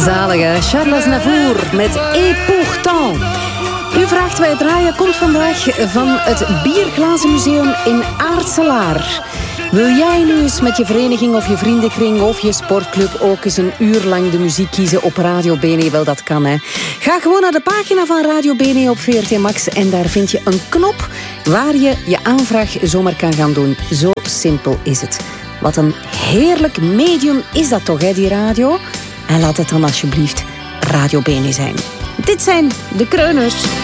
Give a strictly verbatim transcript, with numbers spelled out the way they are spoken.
Zalige Charles Navour met Et pourtant. Uw vraagt wij draaien komt vandaag van het Bierglazenmuseum in Aartselaar. Wil jij nu eens met je vereniging of je vriendenkring of je sportclub ook eens een uur lang de muziek kiezen op Radio B N E? Wel, dat kan, hè. Ga gewoon naar de pagina van Radio B N E op V R T Max en daar vind je een knop waar je je aanvraag zomaar kan gaan doen. Zo simpel is het. Wat een heerlijk medium is dat toch, hè, die radio? En laat het dan alsjeblieft Radio B N E zijn. Dit zijn de Kreuners.